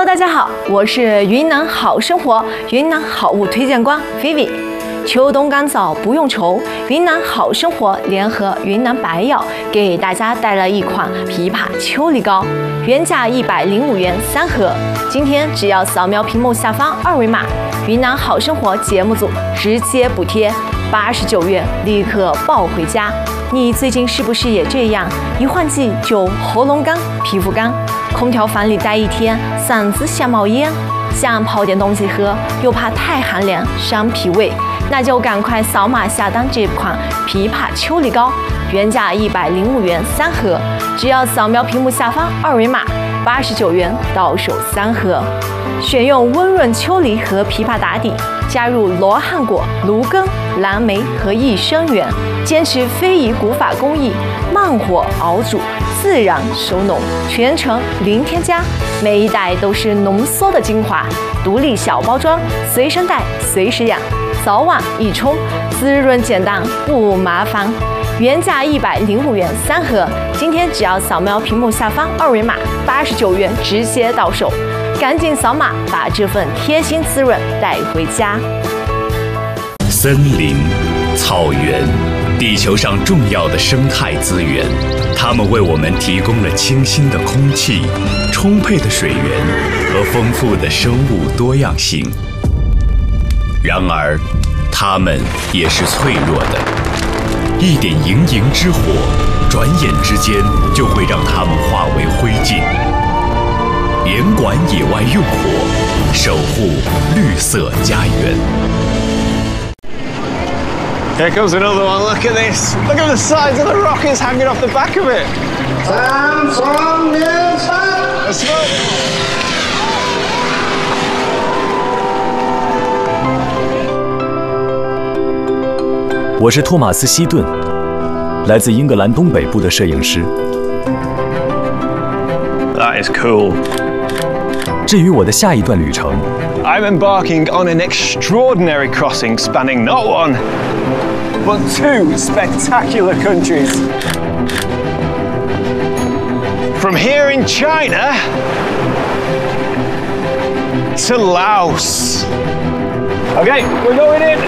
大家好，我是云南好生活云南好物推荐官 Vivi。秋冬干燥不用愁，云南好生活联合云南白药给大家带来一款枇杷秋梨膏，原价105元3盒，今天只要扫描屏幕下方二维码，云南好生活节目组直接补贴89元，立刻抱回家。你最近是不是也这样？一换季就喉咙干、皮肤干，空调房里待一天，嗓子像冒烟，想泡点东西喝，又怕太寒凉伤脾胃，那就赶快扫码下单这款枇杷秋梨膏，原价105元3盒，只要扫描屏幕下方二维码，89元到手3盒。选用温润秋梨和枇杷打底，加入罗汉果、芦根、蓝莓和益生元，坚持非遗古法工艺，慢火熬煮，自然收浓，全程零添加，每一袋都是浓缩的精华，独立小包装，随身带随时养，早晚一冲，滋润简单不麻烦。原价105元3盒，今天只要扫描屏幕下方二维码，89元直接到手，赶紧扫码把这份贴心滋润带回家。 森林、草原，地球上重要的生态资源，它们为我们提供了清新的空气、充沛的水源和丰富的生物多样性。然而，它们也是脆弱的。一点盈盈之火，转眼之间就会让它们化为灰烬。严管野外用火，守护绿色家园。 Here comes another one. Look at this. Look at the size of the rockets hanging off the back of it. Time from inside. Let's go. 我是托马斯·希顿，来自英格兰东北部的摄影师。 That is cool. 至于我的下一段旅程 I'm embarking on an extraordinary crossing spanning not one, but two spectacular countries. From here in China to Laos. Okay, we're going in.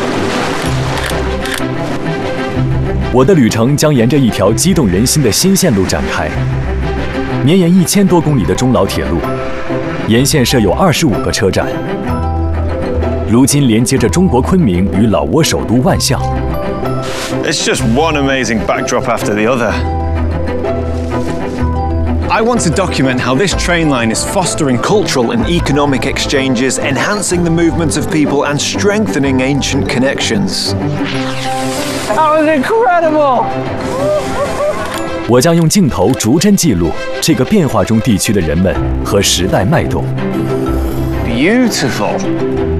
我的旅程将沿着一条激动人心的新线路展开，绵延1000多公里的中老铁路，沿线设有25个车站，如今连接着中国昆明与老挝首都万象。 It's just one amazing backdrop after the other. I want to document how this train line is fostering cultural and economic exchanges, enhancing the movement of people and strengthening ancient connections. That was incredible! 我将用镜头逐帧记录这个变化中地区的人们和时代脉动。 Beautiful.